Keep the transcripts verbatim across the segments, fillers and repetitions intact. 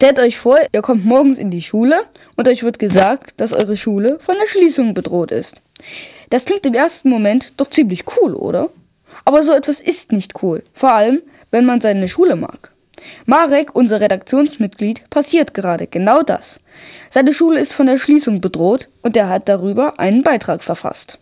Stellt euch vor, ihr kommt morgens in die Schule und euch wird gesagt, dass eure Schule von der Schließung bedroht ist. Das klingt im ersten Moment doch ziemlich cool, oder? Aber so etwas ist nicht cool, vor allem, wenn man seine Schule mag. Marek, unser Redaktionsmitglied, passiert gerade genau das. Seine Schule ist von der Schließung bedroht und er hat darüber einen Beitrag verfasst.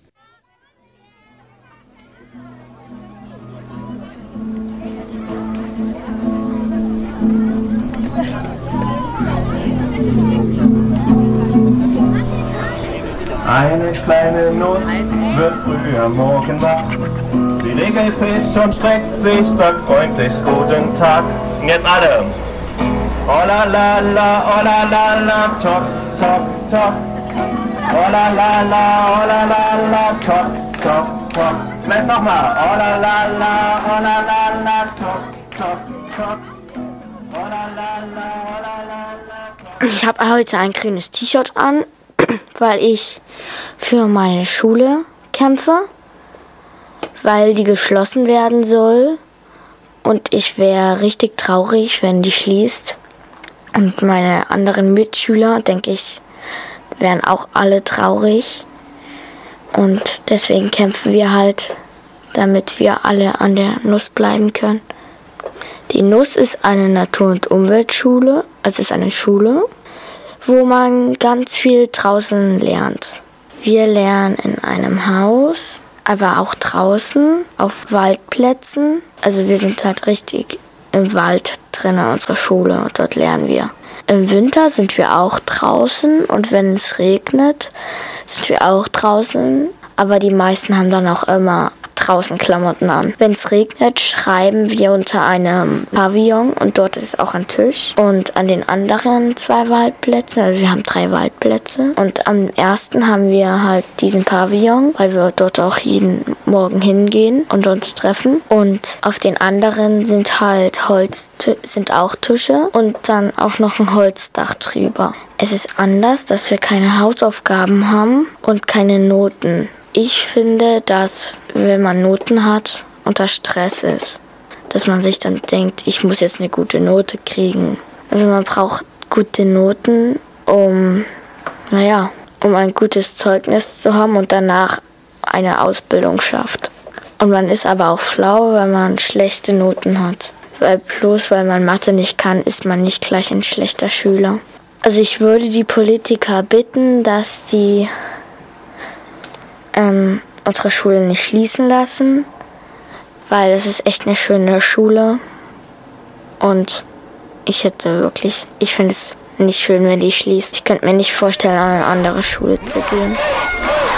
Eine kleine Nuss wird früh am Morgen wach. Sie regelt sich und streckt sich, sagt freundlich guten Tag. Und jetzt alle. Oh la la la, oh la la la, top, top, top. Oh la la la, oh la la la, top, top, top. Vielleicht nochmal. Oh la la la, oh la la la, top, top, top. Oh la la la, oh la la la, top. Ich habe heute ein grünes T-Shirt an, weil ich für meine Schule kämpfe, weil die geschlossen werden soll. Und ich wäre richtig traurig, wenn die schließt. Und meine anderen Mitschüler, denke ich, wären auch alle traurig. Und deswegen kämpfen wir halt, damit wir alle an der Nuss bleiben können. Die Nuss ist eine Natur- und Umweltschule. Also es ist eine Schule, wo man ganz viel draußen lernt. Wir lernen in einem Haus, aber auch draußen auf Waldplätzen. Also wir sind halt richtig im Wald drin in unserer Schule und dort lernen wir. Im Winter sind wir auch draußen und wenn es regnet, sind wir auch draußen. Aber die meisten haben dann auch immer draußen Klamotten an. Wenn es regnet, schreiben wir unter einem Pavillon und dort ist auch ein Tisch. Und an den anderen zwei Waldplätzen, also wir haben drei Waldplätze. Und am ersten haben wir halt diesen Pavillon, weil wir dort auch jeden Morgen hingehen und uns treffen. Und auf den anderen sind halt Holz, sind auch Tische und dann auch noch ein Holzdach drüber. Es ist anders, dass wir keine Hausaufgaben haben und keine Noten. Ich finde, dass wenn man Noten hat, unter Stress ist, dass man sich dann denkt, ich muss jetzt eine gute Note kriegen. Also man braucht gute Noten, um, naja, um ein gutes Zeugnis zu haben und danach eine Ausbildung schafft. Und man ist aber auch schlau, wenn man schlechte Noten hat. Weil bloß weil man Mathe nicht kann, ist man nicht gleich ein schlechter Schüler. Also ich würde die Politiker bitten, dass die Ähm, unsere Schule nicht schließen lassen, weil es ist echt eine schöne Schule und ich hätte wirklich, ich finde es nicht schön, wenn die schließt. Ich könnte mir nicht vorstellen, an eine andere Schule zu gehen.